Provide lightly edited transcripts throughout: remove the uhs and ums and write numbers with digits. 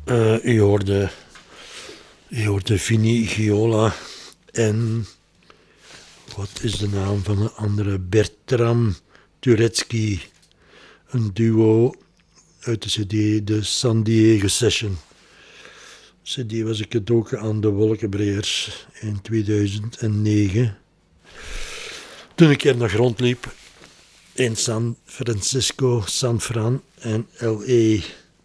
Je hoorde Vini Giola en wat is de naam van een andere? Bertram Turetsky. Een duo uit de CD, de San Diego Session. CD was een cadeau aan de Wolkenbreers in 2009. Toen ik er nog rondliep in San Francisco, San Fran en L.A.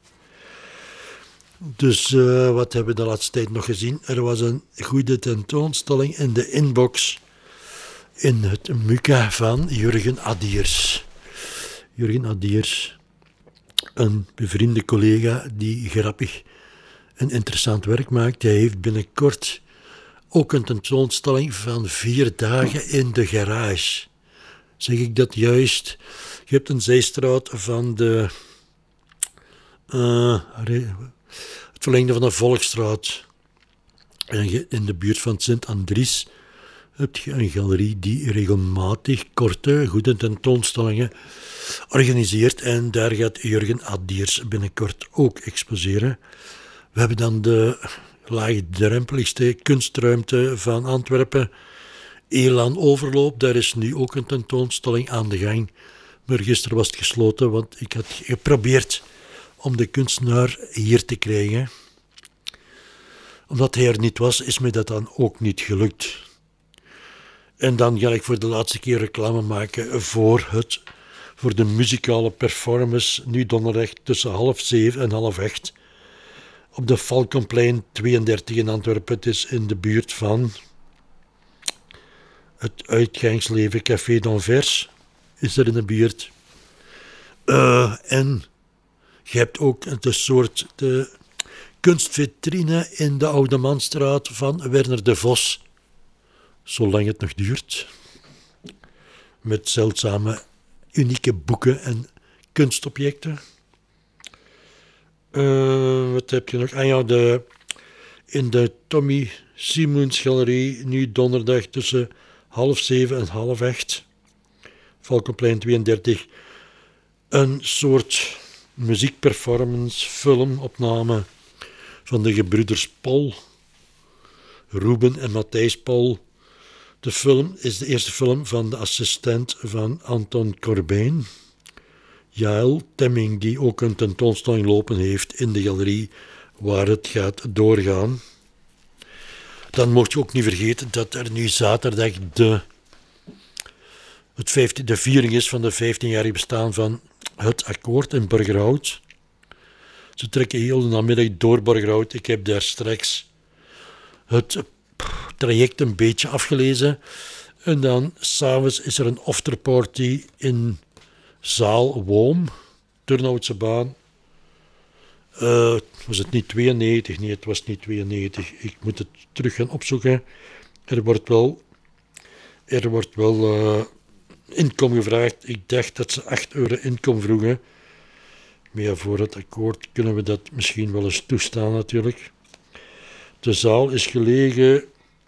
Dus wat hebben we de laatste tijd nog gezien? Er was een goede tentoonstelling in de inbox in het MUCA van Jurgen Adiers. Jurgen Adiers, een bevriende collega die grappig en interessant werk maakt. Hij heeft binnenkort ook een tentoonstelling van 4 dagen in de garage. Zeg ik dat juist? Je hebt een zijstraat van de... het verlengde van de Volksstraat. En in de buurt van Sint-Andries heb je een galerie die regelmatig korte, goede tentoonstellingen organiseert. En daar gaat Jurgen Adiers binnenkort ook exposeren. We hebben dan de laagdrempeligste kunstruimte van Antwerpen, Elan Overloop. Daar is nu ook een tentoonstelling aan de gang. Maar gisteren was het gesloten, want ik had geprobeerd om de kunstenaar hier te krijgen. Omdat hij er niet was, is mij dat dan ook niet gelukt. En dan ga ik voor de laatste keer reclame maken voor de muzikale performance, nu donderdag tussen 6:30 en 7:30 op de Falconplein 32 in Antwerpen. Het is in de buurt van het uitgangsleven Café d'Anvers, is er in de buurt. En je hebt ook de kunstvitrine in de Oude Manstraat van Werner de Vos, zolang het nog duurt, met zeldzame, unieke boeken en kunstobjecten. Wat heb je nog? In de Tommy Simons Galerie, nu donderdag tussen 6:30 en 7:30, Valkenplein 32, een soort muziekperformance, filmopname van de gebroeders Pol, Ruben en Matthijs Pol. De film is de eerste film van de assistent van Anton Corbijn, Jaël Temming, die ook een tentoonstelling lopen heeft in de galerie waar het gaat doorgaan. Dan moet je ook niet vergeten dat er nu zaterdag de viering is van de 15-jarig bestaan van het akkoord in Borgerhout. Ze trekken heel de namiddag door Borgerhout. Ik heb daar straks het traject een beetje afgelezen. En dan s'avonds is er een afterparty in Zaal Woom, Turnhoutse baan. Was het niet 92? Nee, het was niet 92. Ik moet het terug gaan opzoeken. Er wordt wel inkomen gevraagd. Ik dacht dat ze €8 inkomen vroegen. Maar ja, voor het akkoord kunnen we dat misschien wel eens toestaan natuurlijk. De zaal is gelegen...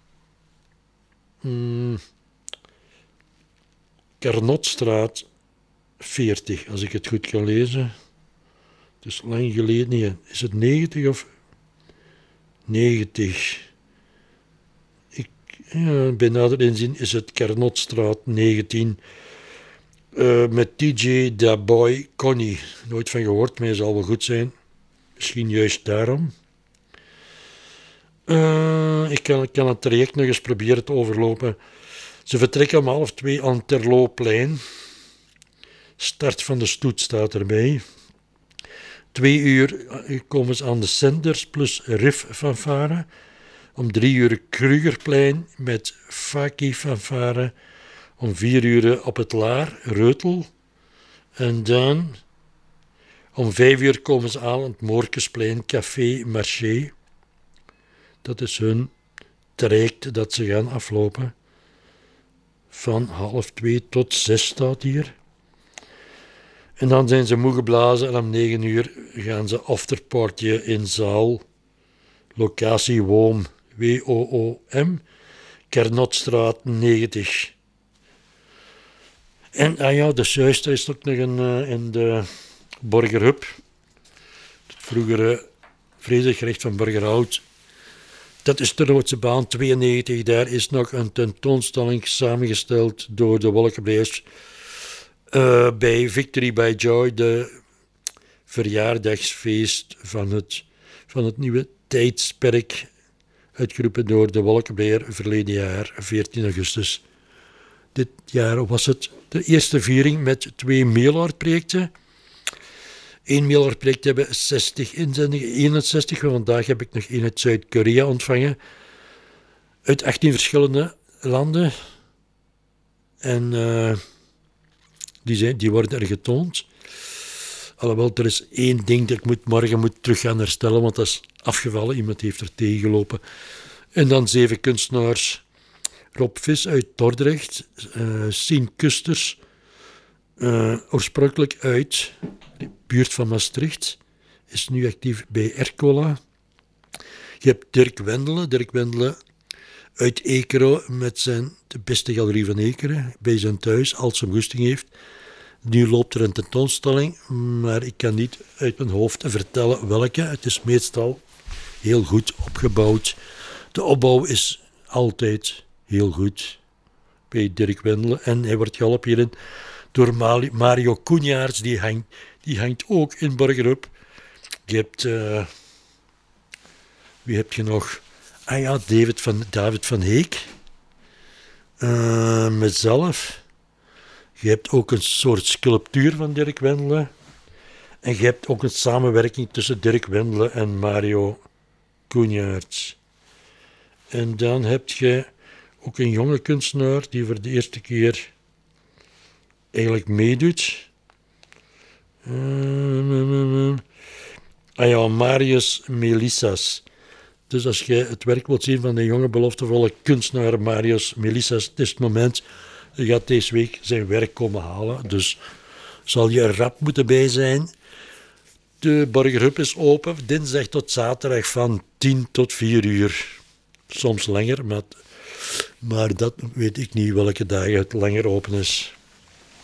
Carnotstraat 40, als ik het goed kan lezen. Het is lang geleden. Nee, is het 90 of 90? Bij nader inzien is het Carnotstraat 19. Met TJ Da Boy Connie. Nooit van gehoord, maar hij zal wel goed zijn. Misschien juist daarom. Ik kan het traject nog eens proberen te overlopen. Ze vertrekken om 1:30 aan Terlooplein. Start van de stoet staat erbij. 2:00 komen ze aan de Senders plus Riff fanfare. Om 3:00 Krugerplein met Faki fanfare. Om 4:00 op het Laar, Reutel. En dan om 5:00 komen ze aan het Moorkesplein, Café Marché. Dat is hun traject dat ze gaan aflopen. Van 1:30 tot 6 staat hier. En dan zijn ze moe geblazen en om 9:00 gaan ze afterpartyen in zaal. Locatie Woom, WOOM, Kernotstraat 90. En dus juist, er is ook nog in de Borgerhub, het vroegere Vreselijk gerecht van Burgerhout. Dat is de Roodse baan 92. Daar is nog een tentoonstelling samengesteld door de Wolkenbreers bij Victory by Joy, de verjaardagsfeest van het nieuwe tijdsperk, uitgeroepen door de Wolkenbreer verleden jaar, 14 augustus. Dit jaar was het de eerste viering met 2 mailortprojecten. 1 mailortproject hebben 60 inzendingen, 61, want vandaag heb ik nog 1 uit Zuid-Korea ontvangen. Uit 18 verschillende landen. En die worden er getoond. Alhoewel, er is 1 ding dat ik morgen moet terug gaan herstellen, want dat is afgevallen. Iemand heeft er tegengelopen. En dan 7 kunstenaars. Rob Vis uit Dordrecht. Sien Kusters. Oorspronkelijk uit de buurt van Maastricht. Is nu actief bij Ercola. Je hebt Dirk Wendelen uit Ekeren met de beste galerie van Ekeren. Bij zijn thuis, als hij goesting heeft. Nu loopt er een tentoonstelling, maar ik kan niet uit mijn hoofd vertellen welke. Het is meestal heel goed opgebouwd. De opbouw is altijd heel goed bij Dirk Wendelen. En hij wordt geholpen hierin door Mario Coenjaerts, die hangt ook in Borgerhoop. Je hebt... wie heb je nog? Ah ja, David van Heek. Mezelf. Je hebt ook een soort sculptuur van Dirk Wendelen. En je hebt ook een samenwerking tussen Dirk Wendelen en Mario Coenjaerts. En dan heb je ook een jonge kunstenaar die voor de eerste keer eigenlijk meedoet. Marius Melissas. Dus als je het werk wilt zien van de jonge beloftevolle kunstenaar Marius Melissas, het is het moment. Hij gaat deze week zijn werk komen halen, dus zal je er rap moeten bij zijn. De Borgerhoop is open, dinsdag tot zaterdag van 10 tot 4 uur. Soms langer, maar dat weet ik niet welke dagen het langer open is.